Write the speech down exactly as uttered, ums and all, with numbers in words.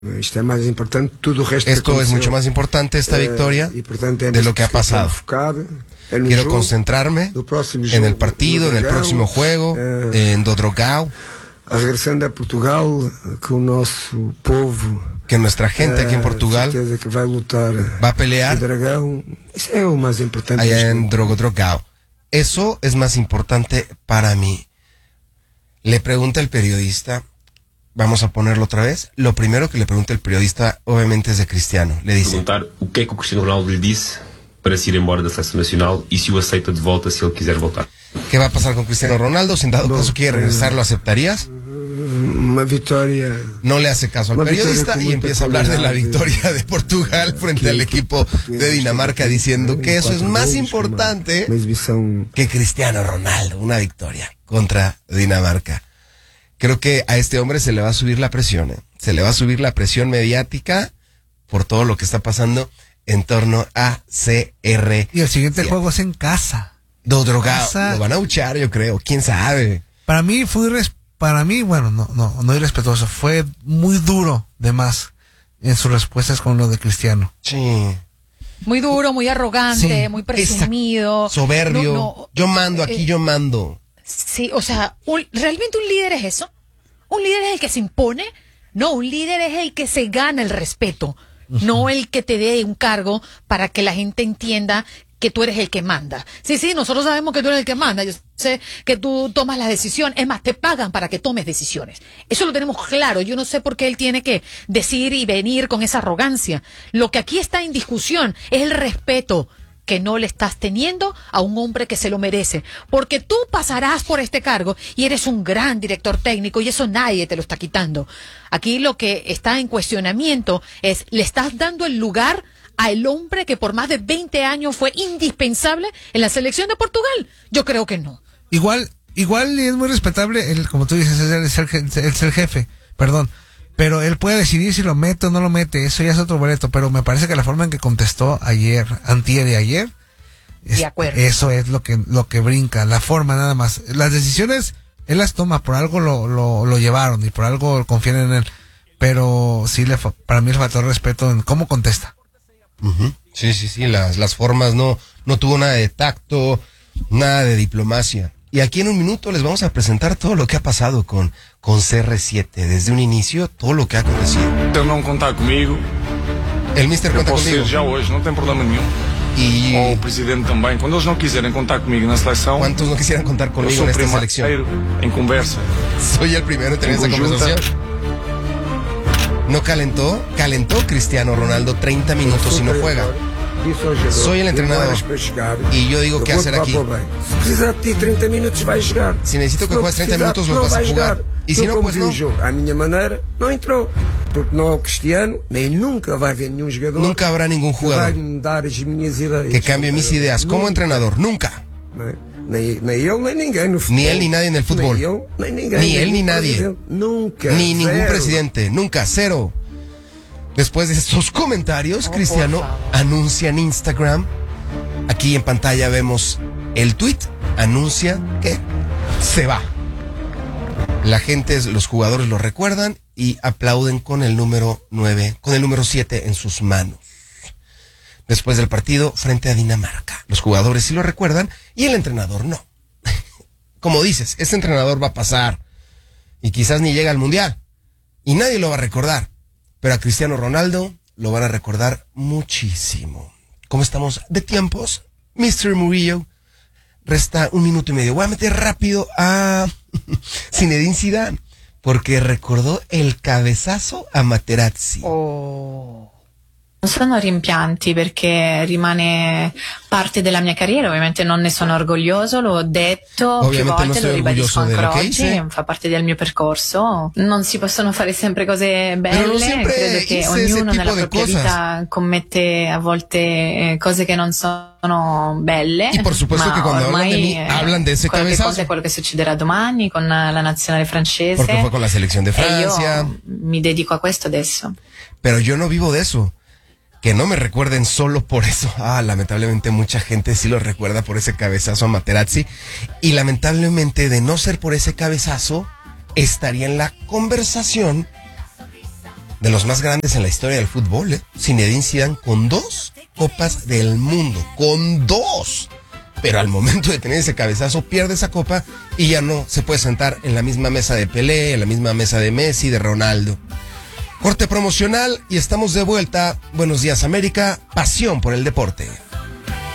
Esto es más importante, todo el resto Esto es mucho más importante, esta victoria, eh, de lo que ha pasado. Quiero concentrarme en el partido, en el próximo juego, eh, en Dodrogao. Regresando a Portugal con nuestro pueblo, que nuestra gente aquí en Portugal que va a lutar, va a pelear dragão. Eso es lo más importante allá en Dodrogao. Eso es más importante para mí. Le pregunta el periodista, vamos a ponerlo otra vez. Lo primero que le pregunta el periodista, obviamente, es de Cristiano. Le dice: perguntar o que é que o Cristiano Ronaldo lhe disse para se ir embora da seleção nacional e se o aceita de volta se ele quiser voltar. ¿Qué va a pasar con Cristiano Ronaldo? Si en dado caso quiere regresar, ¿lo aceptarías? Una victoria. No le hace caso al periodista y empieza a hablar de la victoria de Portugal frente al equipo de Dinamarca, diciendo que eso es más importante que Cristiano Ronaldo, una victoria contra Dinamarca. Creo que a este hombre se le va a subir la presión, ¿eh? Se le va a subir la presión mediática por todo lo que está pasando en torno a C R. Y el siguiente juego es en casa. Dodrogao. Lo van a huchar, yo creo. ¿Quién sabe? Para mí fue irres, para mí, bueno, no, no, no irrespetuoso. Fue muy duro, de más, en sus respuestas con lo de Cristiano. Sí. Muy duro, muy arrogante, sí, muy presumido. Esa, soberbio. No, no, yo mando aquí, eh, yo mando. Sí, o sea, un, ¿realmente un líder es eso? ¿Un líder es el que se impone? No, un líder es el que se gana el respeto. No el que te dé un cargo para que la gente entienda que tú eres el que manda. Sí, sí, nosotros sabemos que tú eres el que manda. Yo sé que tú tomas la decisión. Es más, te pagan para que tomes decisiones. Eso lo tenemos claro. Yo no sé por qué él tiene que decir y venir con esa arrogancia. Lo que aquí está en discusión es el respeto que no le estás teniendo a un hombre que se lo merece. Porque tú pasarás por este cargo y eres un gran director técnico y eso nadie te lo está quitando. Aquí lo que está en cuestionamiento es, ¿le estás dando el lugar al hombre que por más de veinte años fue indispensable en la selección de Portugal? Yo creo que no. Igual, igual es muy respetable, el, como tú dices, es el, es el, es el jefe, perdón. Pero él puede decidir si lo mete o no lo mete, eso ya es otro boleto, pero me parece que la forma en que contestó ayer, antier de ayer, es, de acuerdo. Eso es lo que, lo que brinca, la forma nada más. Las decisiones, él las toma, por algo lo, lo, lo llevaron y por algo confían en él, pero sí, le, para mí le faltó respeto en cómo contesta. Uh-huh. Sí, sí, sí, las, las formas no, no tuvo nada de tacto, nada de diplomacia. Y aquí en un minuto les vamos a presentar todo lo que ha pasado con, con C R siete, desde un inicio, todo lo que ha acontecido. Ele não contar comigo, el mister conta posso conmigo. ir já hoje, não tem problema nenhum. Y ou o presidente também, quando eles não quiserem contar comigo na seleção. ¿Cuántos no quisieran contar conmigo en esta selección? En conversa. Soy el primero en tener esa conversación. No calentó, calentó Cristiano Ronaldo treinta minutos y no juega. Soy el entrenador y yo digo qué hacer aquí. Si necesito que juegues treinta minutos, los vas a jugar. Y si no, pues no. A mi manera no entró. Porque no Cristiano, ni nunca va a haber ningún jugador. Nunca habrá ningún jugador que cambie mis ideas como entrenador. Nunca. Ni, ni él ni ninguém. Ni él ni nadie en el fútbol. Ni, yo, ni, ninguém, ni él ni nadie. Nunca. Ni ningún cero. Presidente. Nunca. Cero. Después de estos comentarios, oh, Cristiano anuncia en Instagram. Aquí en pantalla vemos el tweet. Anuncia que se va. La gente, los jugadores lo recuerdan y aplauden con el número nueve, con el número siete en sus manos. Después del partido frente a Dinamarca. Los jugadores sí lo recuerdan y el entrenador no. Como dices, este entrenador va a pasar y quizás ni llega al Mundial y nadie lo va a recordar. Pero a Cristiano Ronaldo lo van a recordar muchísimo. ¿Cómo estamos de tiempos? mister Murillo, resta un minuto y medio. Voy a meter rápido a Zinedine Zidane, porque recordó el cabezazo a Materazzi. Oh. Non sono rimpianti perché rimane parte della mia carriera, ovviamente non ne sono orgoglioso, l'ho detto più volte, lo ribadisco ancora oggi, fa parte del mio percorso. Non si possono fare sempre cose belle, credo che ognuno nella propria vita commette a volte cose che non sono belle, y por supuesto ma que cuando ormai hablan de mí, hablan de ese quello che cabezazo. conta è quello che succederà domani con la nazionale francese, porque fue con la selección de Francia. E io mi dedico a questo adesso. Pero yo no vivo de eso. Que no me recuerden solo por eso. Ah, lamentablemente mucha gente sí lo recuerda por ese cabezazo a Materazzi. Y lamentablemente, de no ser por ese cabezazo, estaría en la conversación de los más grandes en la historia del fútbol, ¿eh? Zinedine Zidane con dos copas del mundo, con dos. Pero al momento de tener ese cabezazo pierde esa copa y ya no se puede sentar en la misma mesa de Pelé, en la misma mesa de Messi, de Ronaldo. Corte promocional y estamos de vuelta. Buenos días, América. Pasión por el deporte.